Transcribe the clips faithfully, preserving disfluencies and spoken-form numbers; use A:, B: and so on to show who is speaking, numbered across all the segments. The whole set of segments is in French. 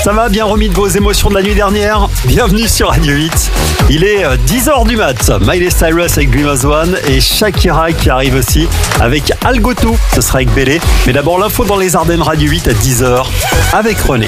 A: Ça va, bien remis de vos émotions de la nuit dernière? Bienvenue sur Radio huit. Il est dix heures du mat. Miley Cyrus avec Dream One et Shakira qui arrive aussi avec Algoto. Ce sera avec Bélé. Mais d'abord l'info dans les Ardennes, Radio huit à dix heures avec René.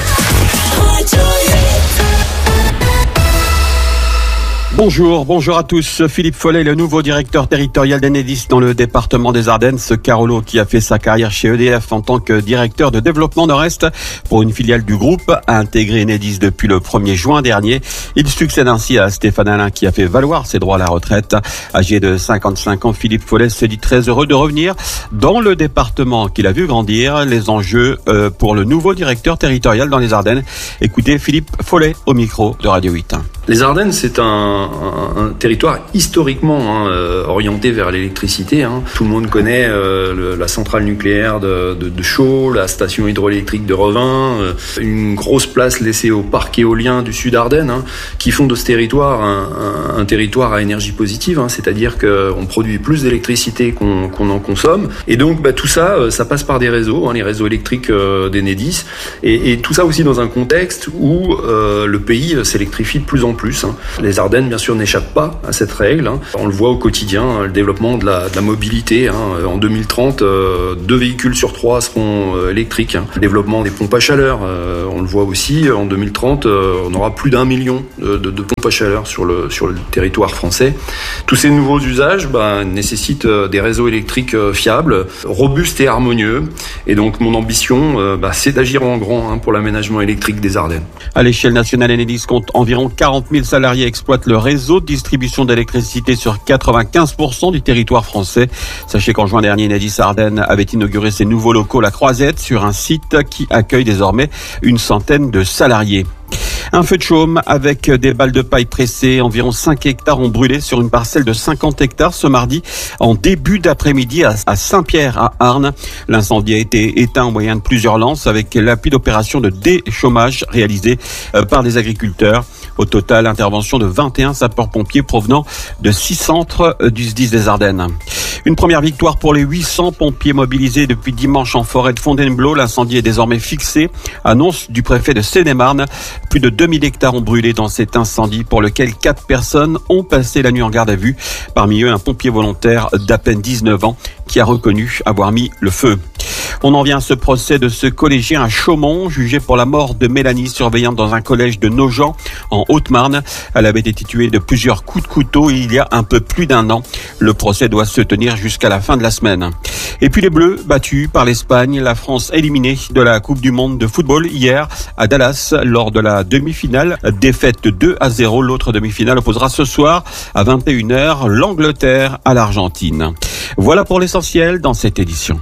B: Bonjour, bonjour à tous. Philippe Follet, le nouveau directeur territorial d'Enedis dans le département des Ardennes. Ce Carolo qui a fait sa carrière chez E D F en tant que directeur de développement Nord-Est pour une filiale du groupe, a intégré Enedis depuis le premier juin dernier. Il succède ainsi à Stéphane Alain qui a fait valoir ses droits à la retraite. Âgé de cinquante-cinq ans, Philippe Follet se dit très heureux de revenir dans le département qu'il a vu grandir. Les enjeux euh, pour le nouveau directeur territorial dans les Ardennes. Écoutez Philippe Follet au micro de Radio huit.
C: Les Ardennes, c'est un, un, un territoire historiquement hein, euh, orienté vers l'électricité. Hein. Tout le monde connaît euh, le, la centrale nucléaire de, de, de Chaux, la station hydroélectrique de Revin, euh, une grosse place laissée au parc éolien du Sud Ardennes, hein, qui font de ce territoire un, un, un territoire à énergie positive, hein, c'est-à-dire qu'on produit plus d'électricité qu'on, qu'on en consomme. Et donc bah, tout ça, ça passe par des réseaux, hein, les réseaux électriques euh, d'Enedis, et, et tout ça aussi dans un contexte où euh, le pays s'électrifie de plus en plus. Hein. Les Ardennes, bien sûr, n'échappent pas à cette règle. Hein. On le voit au quotidien, hein, le développement de la, de la mobilité. Hein. En deux mille trente, euh, deux véhicules sur trois seront euh, électriques. Hein. Le développement des pompes à chaleur, euh, on le voit aussi. En deux mille trente, euh, on aura plus d'un million de, de, de pompes à chaleur sur le, sur le territoire français. Tous ces nouveaux usages bah, nécessitent euh, des réseaux électriques euh, fiables, robustes et harmonieux. Et donc, mon ambition, euh, bah, c'est d'agir en grand hein, pour l'aménagement électrique des Ardennes.
B: À l'échelle nationale, Enedis compte environ quarante mille salariés, exploitent le réseau de distribution d'électricité sur quatre-vingt-quinze pour cent du territoire français. Sachez qu'en juin dernier, Enedis Ardennes avait inauguré ses nouveaux locaux La Croisette sur un site qui accueille désormais une centaine de salariés. Un feu de chaume avec des balles de paille pressées. Environ cinq hectares ont brûlé sur une parcelle de cinquante hectares ce mardi en début d'après-midi à Saint-Pierre à Arnes. L'incendie a été éteint au moyen de plusieurs lances avec l'appui d'opérations de déchômage réalisées par des agriculteurs. Au total, intervention de vingt et un sapeurs-pompiers provenant de six centres du S D I S des Ardennes. Une première victoire pour les huit cents pompiers mobilisés depuis dimanche en forêt de Fontainebleau. L'incendie est désormais fixé. Annonce du préfet de Seine-et-Marne. Plus de deux mille hectares ont brûlé dans cet incendie pour lequel quatre personnes ont passé la nuit en garde à vue. Parmi eux, un pompier volontaire d'à peine dix-neuf ans qui a reconnu avoir mis le feu. On en vient à ce procès de ce collégien à Chaumont, jugé pour la mort de Mélanie, surveillante dans un collège de Nogent, en Haute-Marne. Elle avait été tuée de plusieurs coups de couteau il y a un peu plus d'un an. Le procès doit se tenir jusqu'à la fin de la semaine. Et puis les Bleus, battus par l'Espagne, la France éliminée de la Coupe du Monde de football hier à Dallas lors de la demi-finale. Défaite deux à zéro. L'autre demi-finale opposera ce soir à vingt et une heures l'Angleterre à l'Argentine. Voilà pour l'essentiel dans cette édition.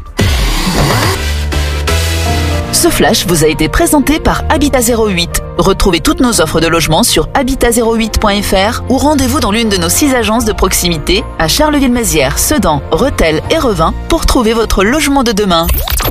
D: Ce flash vous a été présenté par Habitat zéro huit. Retrouvez toutes nos offres de logement sur habitat zéro huit point f r ou rendez-vous dans l'une de nos six agences de proximité à Charleville-Mézières, Sedan, Rethel et Revin pour trouver votre logement de demain.